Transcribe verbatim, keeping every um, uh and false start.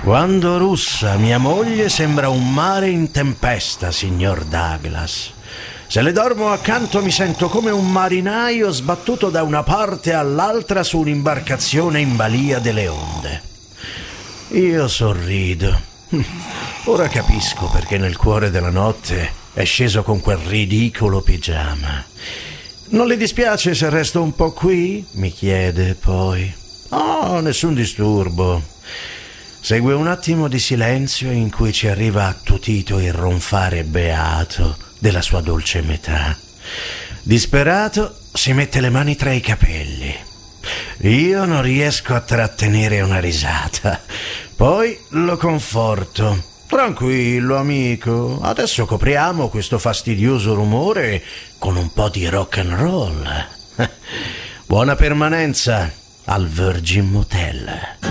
Quando russa mia moglie sembra un mare in tempesta, signor Douglas. Se le dormo accanto mi sento come un marinaio sbattuto da una parte all'altra su un'imbarcazione in balia delle onde. Io sorrido. Ora capisco perché nel cuore della notte è sceso con quel ridicolo pigiama. Non le dispiace se resto un po' qui? Mi chiede poi. Oh, nessun disturbo. Segue un attimo di silenzio in cui ci arriva attutito il ronfare beato della sua dolce metà. Disperato si mette le mani tra i capelli. Io non riesco a trattenere una risata. Poi lo conforto. Tranquillo, amico. Adesso copriamo questo fastidioso rumore con un po' di rock and roll. Buona permanenza al Virgin Motel.